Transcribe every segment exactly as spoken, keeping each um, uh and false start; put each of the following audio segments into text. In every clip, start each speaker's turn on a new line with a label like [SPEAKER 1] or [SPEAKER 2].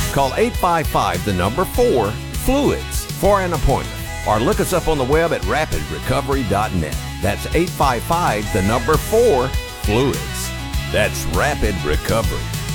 [SPEAKER 1] Call eight five five, the number four, fluids for an appointment. Or look us up on the web at rapid recovery dot net. That's eight five five, the number four, fluids. That's Rapid Recovery.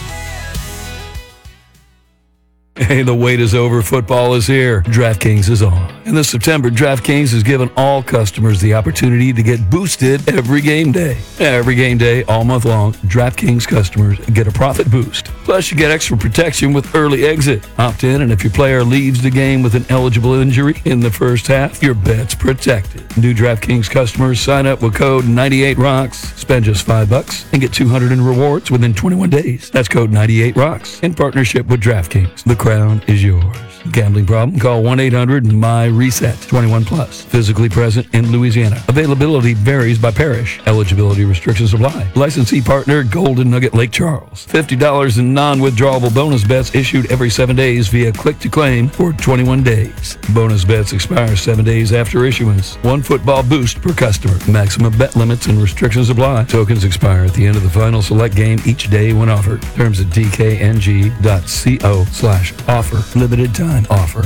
[SPEAKER 2] Hey, the wait is over. Football is here. DraftKings is on. And this September, DraftKings has given all customers the opportunity to get boosted every game day. Every game day, all month long, DraftKings customers get a profit boost. Plus, you get extra protection with early exit. Opt in, and if your player leaves the game with an eligible injury in the first half, your bet's protected. New DraftKings customers sign up with code ninety-eight rocks, spend just five bucks, and get two hundred in rewards within twenty-one days. That's code ninety-eight rocks in partnership with DraftKings. The crown is yours. Gambling problem? Call one eight hundred M Y reset. twenty-one plus. Physically present in Louisiana. Availability varies by parish. Eligibility restrictions apply. Licensee partner Golden Nugget Lake Charles. fifty dollars in non-withdrawable bonus bets issued every seven days via click to claim for twenty-one days. Bonus bets expire seven days after issuance. One football boost per customer. Maximum bet limits and restrictions apply. Tokens expire at the end of the final select game each day when offered. Terms at d k n g dot co slash offer. Limited time offer.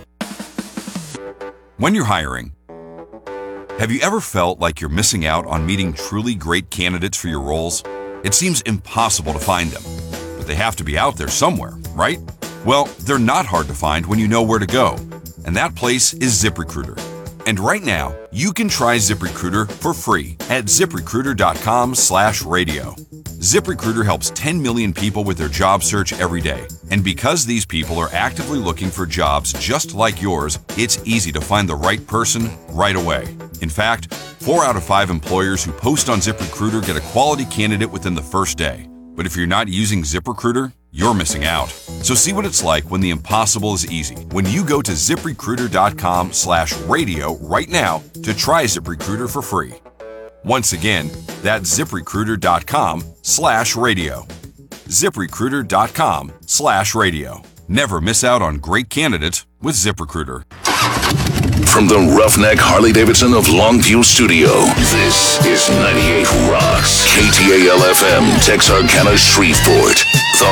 [SPEAKER 3] When you're hiring, have you ever felt like you're missing out on meeting truly great candidates for your roles? It seems impossible to find them, but they have to be out there somewhere, right? Well, they're not hard to find when you know where to go, and that place is ZipRecruiter. And right now, you can try ZipRecruiter for free at ZipRecruiter.com slash radio. ZipRecruiter helps ten million people with their job search every day. And because these people are actively looking for jobs just like yours, it's easy to find the right person right away. In fact, four out of five employers who post on ZipRecruiter get a quality candidate within the first day. But if you're not using ZipRecruiter, you're missing out. So see what it's like when the impossible is easy. When you go to ZipRecruiter.com slash radio right now to try ZipRecruiter for free. Once again, that's ZipRecruiter.com slash radio. ZipRecruiter.com slash radio. Never miss out on great candidates with ZipRecruiter.
[SPEAKER 4] From the Roughneck Harley-Davidson of Longview Studio, this is ninety-eight Rocks, K T A L F M, Texarkana, Shreveport. The